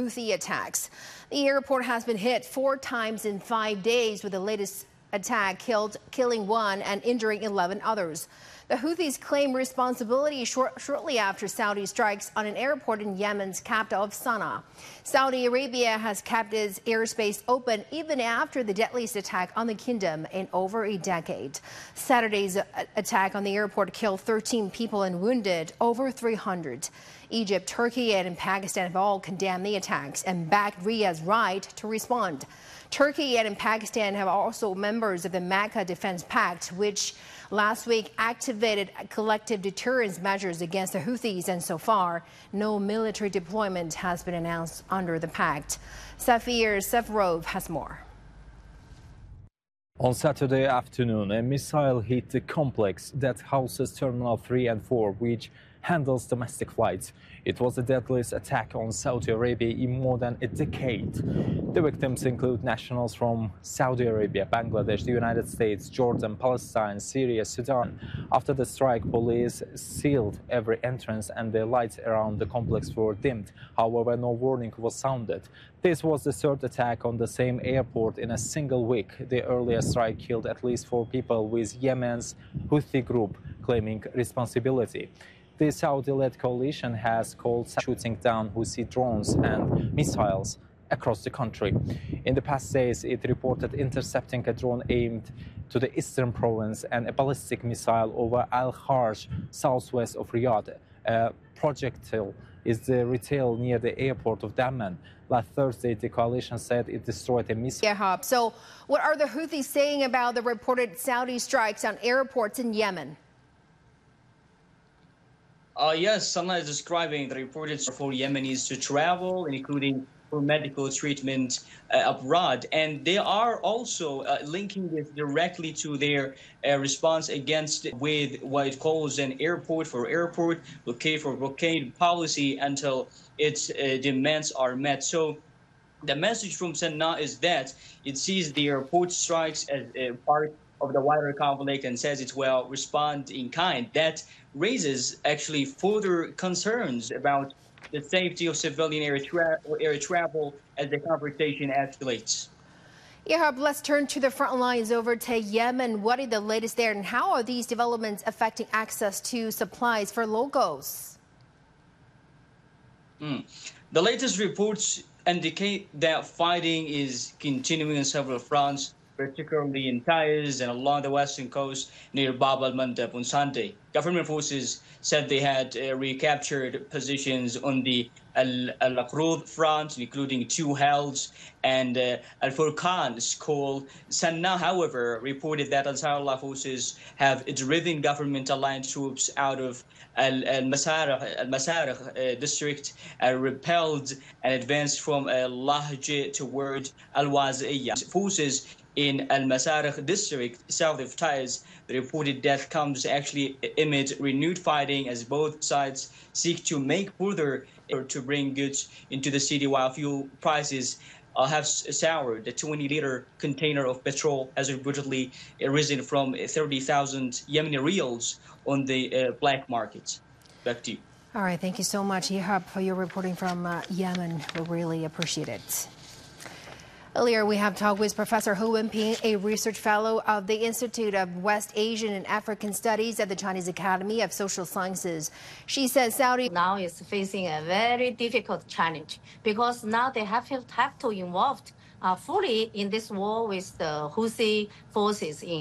Houthi attacks. The airport has been hit 4 times in 5 days, with the latest attack killing 1 and injuring 11 others. The Houthis claim responsibility shortly after Saudi strikes on an airport in Yemen's capital of Sana'a. Saudi Arabia has kept its airspace open even after the deadliest attack on the kingdom in over a decade. Saturday's attack on the airport killed 13 people and wounded over 300. Egypt, Turkey, and Pakistan have all condemned the attacks and backed Riyadh's right to respond. Turkey and Pakistan have also members of the Mecca Defense Pact, which last week activated collective deterrence measures against the Houthis, and so far, no military deployment has been announced under the pact. Safir Safarov has more. On Saturday afternoon, a missile hit the complex that houses Terminal 3 and 4, which handles domestic flights. It was the deadliest attack on Saudi Arabia in more than a decade. The victims include nationals from Saudi Arabia, Bangladesh, the United States, Jordan, Palestine, Syria, Sudan. After the strike, police sealed every entrance and the lights around the complex were dimmed. However, no warning was sounded. This was the 3rd attack on the same airport in a single week. The earlier strike killed at least 4 people, with Yemen's Houthi group claiming responsibility. The Saudi-led coalition has called shooting down Houthi drones and missiles across the country. In the past days, it reported intercepting a drone aimed to the eastern province and a ballistic missile over Al-Harj, southwest of Riyadh. A projectile is the retail near the airport of Dammam. Last Thursday, the coalition said it destroyed a missile. Yeah, so what are the Houthis saying about the reported Saudi strikes on airports in Yemen? Yes, Sana is describing the reported for Yemenis to travel, including for medical treatment abroad. And they are also linking this directly to their response against with what it calls an airport for airport, blockade for blockade policy until its demands are met. So the message from Sana'a is that it sees the airport strikes as a part of the wider conflict and says it will respond in kind. That raises actually further concerns about the safety of civilian air travel as the conversation escalates. Ihab, let's turn to the front lines over to Yemen. What is the latest there, and how are these developments affecting access to supplies for locals? The latest reports indicate that fighting is continuing on several fronts, particularly in Taiz and along the western coast near Bab al-Mandab on Sunday. Government forces said they had recaptured positions on the Al-Aqrud front, including 2 Helds and Al-Furqan school. Sana'a, however, reported that Ansarullah forces have driven government aligned troops out of Al-Masarikh district, repelled and advanced from Lahj toward Al-Waziyah. Forces in Al-Masarikh district, south of Taiz, the reported death comes actually amid renewed fighting as both sides seek to make further effort to bring goods into the city, while fuel prices have soured. The 20-liter container of petrol has reportedly risen from 30,000 Yemeni riyals on the black market. Back to you. All right, thank you so much, Ihab, for your reporting from Yemen. We really appreciate it. Earlier, we have talked with Professor Hu Wenping, a research fellow of the Institute of West Asian and African Studies at the Chinese Academy of Social Sciences. She says Saudi now is facing a very difficult challenge because now they have to involve fully in this war with the Houthi forces in